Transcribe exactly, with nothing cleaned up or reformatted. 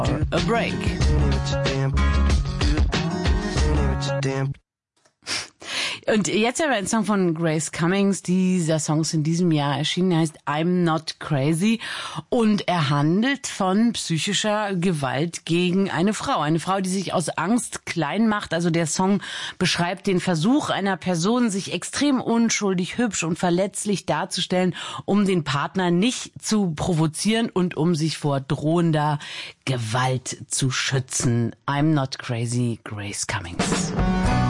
A break. Und jetzt haben wir einen Song von Grace Cummings. Dieser Song ist in diesem Jahr erschienen. Er heißt I'm Not Crazy. Und er handelt von psychischer Gewalt gegen eine Frau. Eine Frau, die sich aus Angst klein macht. Also der Song beschreibt den Versuch einer Person, sich extrem unschuldig, hübsch und verletzlich darzustellen, um den Partner nicht zu provozieren und um sich vor drohender Gewalt zu schützen. I'm Not Crazy, Grace Cummings.